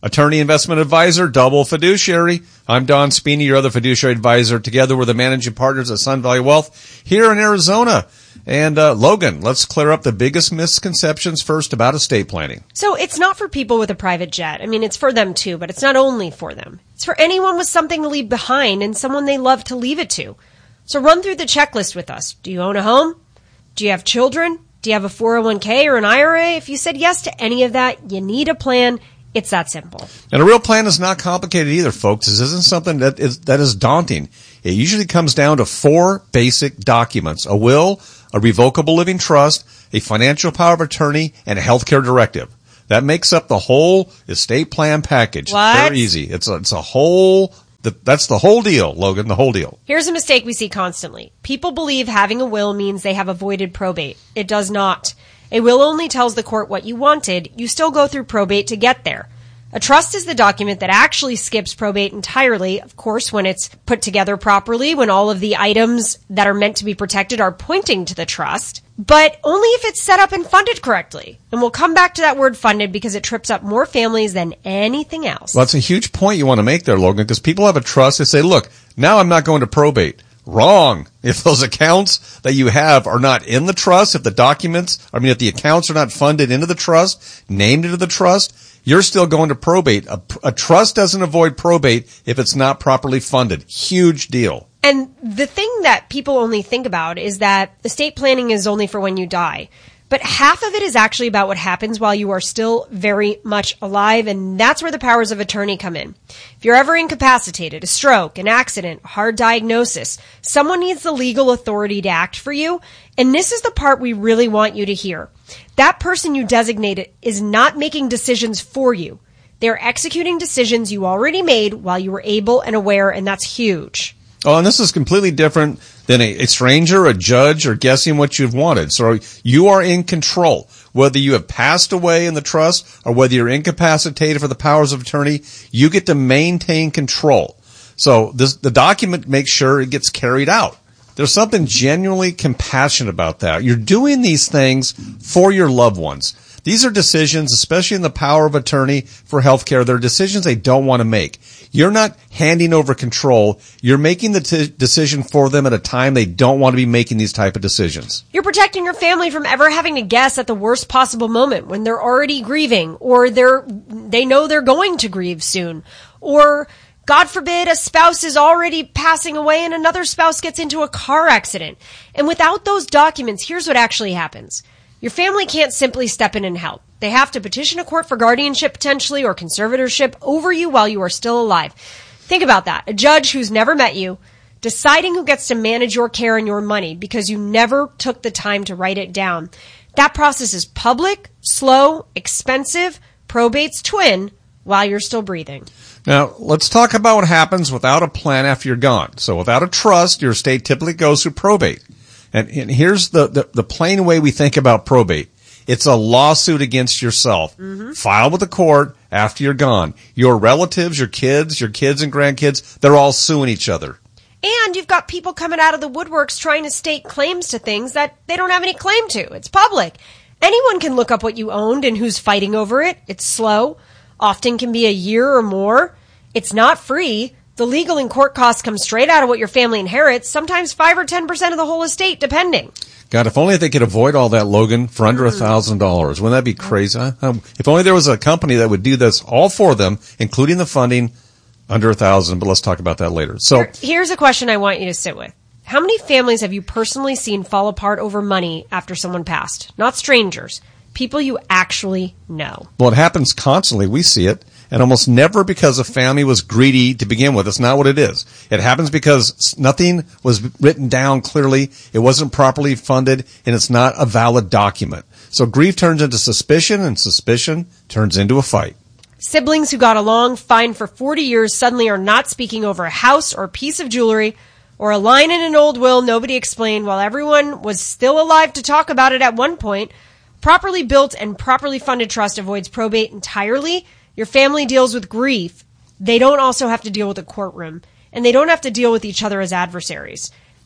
Attorney investment advisor, double fiduciary. I'm Don Spini, your other fiduciary advisor. Together we're the managing partners at Sun Valley Wealth here in Arizona. And uh, Logan, let's clear up the biggest misconceptions first about estate planning. So it's not for people with a private jet. I mean, it's for them too, but it's not only for them. It's for anyone with something to leave behind and someone they love to leave it to. So run through the checklist with us. Do you own a home? Do you have children? Do you have a four oh one k or an I R A? If you said yes to any of that, you need a plan. It's that simple. And a real plan is not complicated either, folks. This isn't something that is, that is daunting. It usually comes down to four basic documents: a will, a revocable living trust, a financial power of attorney, and a healthcare directive. That makes up the whole estate plan package. What? Very easy. It's a, it's a whole, that's the whole deal, Logan, the whole deal. Here's a mistake we see constantly. People believe having a will means they have avoided probate. It does not. A will only tells the court what you wanted. You still go through probate to get there. A trust is the document that actually skips probate entirely, of course, when it's put together properly, when all of the items that are meant to be protected are pointing to the trust, but only if it's set up and funded correctly. And we'll come back to that word funded because it trips up more families than anything else. Well, that's a huge point you want to make there, Logan, because people have a trust. They say, look, now I'm not going to probate. Wrong. If those accounts that you have are not in the trust, if the documents, I mean, if the accounts are not funded into the trust, named into the trust, you're still going to probate. A, a trust doesn't avoid probate if it's not properly funded. Huge deal. And the thing that people only think about is that estate planning is only for when you die. But half of it is actually about what happens while you are still very much alive, and that's where the powers of attorney come in. If you're ever incapacitated, a stroke, an accident, hard diagnosis, someone needs the legal authority to act for you, and this is the part we really want you to hear. That person you designated is not making decisions for you. They're executing decisions you already made while you were able and aware, and that's huge. Oh, and this is completely different than a, a stranger, a judge, or guessing what you've wanted. So you are in control. Whether you have passed away in the trust or whether you're incapacitated for the powers of attorney, you get to maintain control. So this, the document makes sure it gets carried out. There's something genuinely compassionate about that. You're doing these things for your loved ones. These are decisions, especially in the power of attorney for healthcare. They're decisions they don't want to make. You're not handing over control. You're making the t- decision for them at a time they don't want to be making these type of decisions. You're protecting your family from ever having to guess at the worst possible moment when they're already grieving, or they're they know they're going to grieve soon, or God forbid a spouse is already passing away and another spouse gets into a car accident. And without those documents, here's what actually happens. Your family can't simply step in and help. They have to petition a court for guardianship potentially or conservatorship over you while you are still alive. Think about that. A judge who's never met you, deciding who gets to manage your care and your money because you never took the time to write it down. That process is public, slow, expensive, probate's twin while you're still breathing. Now, let's talk about what happens without a plan after you're gone. So without a trust, your estate typically goes through probate. And, and here's the, the, the plain way we think about probate. It's a lawsuit against yourself. Mm-hmm. Filed with the court after you're gone. Your relatives, your kids, your kids and grandkids, they're all suing each other. And you've got people coming out of the woodworks trying to state claims to things that they don't have any claim to. It's public. Anyone can look up what you owned and who's fighting over it. It's slow. Often can be a year or more. It's not free. The legal and court costs come straight out of what your family inherits, sometimes five or ten percent of the whole estate, depending. God, if only they could avoid all that, Logan, for under a thousand dollars. Wouldn't that be crazy? Um, if only there was a company that would do this all for them, including the funding, under a thousand. But let's talk about that later. So here's a question I want you to sit with. How many families have you personally seen fall apart over money after someone passed? Not strangers. People you actually know. Well, it happens constantly. We see it. And almost never because a family was greedy to begin with. That's not what it is. It happens because nothing was written down clearly. It wasn't properly funded, and it's not a valid document. So grief turns into suspicion, and suspicion turns into a fight. Siblings who got along fine for forty years suddenly are not speaking over a house or a piece of jewelry or a line in an old will nobody explained while everyone was still alive to talk about it at one point. Properly built and properly funded trust avoids probate entirely. Your family deals with grief. They don't also have to deal with a courtroom, and they don't have to deal with each other as adversaries.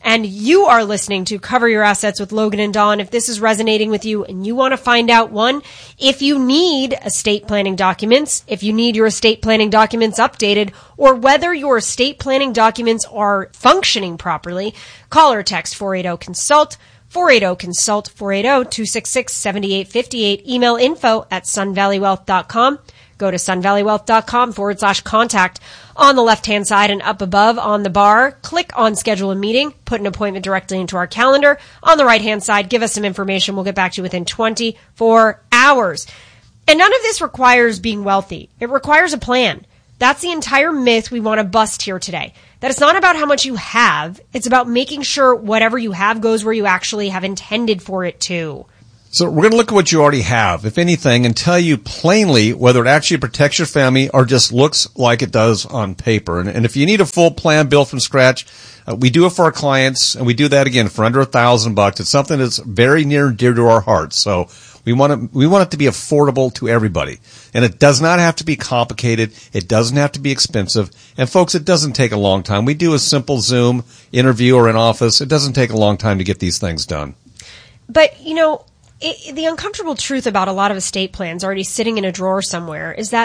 And you are listening to Cover Your Assets with Logan and Dawn. If this is resonating with you and you want to find out, one, if you need estate planning documents, if you need your estate planning documents updated, or whether your estate planning documents are functioning properly, call or text four eight zero consult, four eight zero consult, four eight zero, two six six, seven eight five eight. Email info at sun valley wealth dot com. Go to sun valley wealth dot com forward slash contact. On the left-hand side and up above on the bar, click on schedule a meeting, put an appointment directly into our calendar. On the right-hand side, give us some information. We'll get back to you within twenty-four hours. And none of this requires being wealthy. It requires a plan. That's the entire myth we want to bust here today. That it's not about how much you have. It's about making sure whatever you have goes where you actually have intended for it to. So we're going to look at what you already have, if anything, and tell you plainly whether it actually protects your family or just looks like it does on paper. And, and if you need a full plan built from scratch, uh, we do it for our clients, and we do that again for under a thousand bucks. It's something that's very near and dear to our hearts. So we want it, we want it to be affordable to everybody. And it does not have to be complicated. It doesn't have to be expensive. And folks, it doesn't take a long time. We do a simple Zoom interview or in office. It doesn't take a long time to get these things done. But, you know, It, the uncomfortable truth about a lot of estate plans already sitting in a drawer somewhere is that